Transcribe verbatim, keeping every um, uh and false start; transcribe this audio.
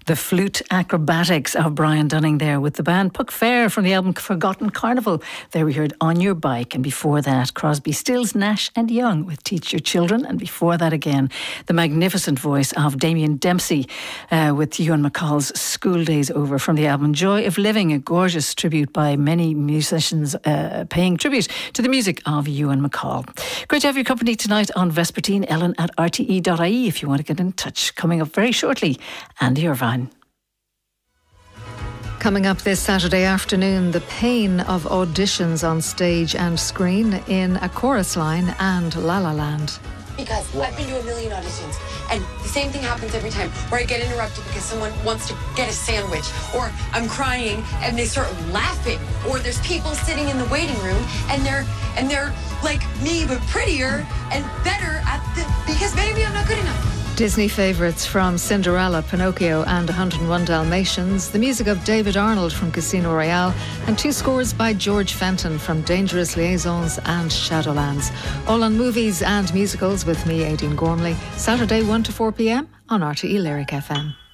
The flute acrobatics of Brian Dunning there with the band Puck Fair from the album Forgotten Carnival. There we heard On Your Bike, and before that Crosby, Stills, Nash and Young with Teach Your Children, and before that again the magnificent voice of Damien Dempsey uh, with Ewan MacColl's School Days Over from the album Joy of Living, a gorgeous tribute by many musicians uh, paying tribute to the music of Ewan MacColl. Great to have your company tonight on Vespertine. Ellen at r t e dot i e if you want to get in touch. Coming up very shortly, Andy Irvine. Coming up this Saturday afternoon, the pain of auditions on stage and screen in A Chorus Line and La La Land. Because I've been to a million auditions and the same thing happens every time, where I get interrupted because someone wants to get a sandwich, or I'm crying and they start laughing, or there's people sitting in the waiting room and they're and they're like me but prettier and better at the, because maybe I'm not good enough. Disney favourites from Cinderella, Pinocchio and one hundred and one Dalmatians, the music of David Arnold from Casino Royale, and two scores by George Fenton from Dangerous Liaisons and Shadowlands. All on movies and musicals with me, Aideen Gormley, Saturday one to four p m on R T E Lyric F M.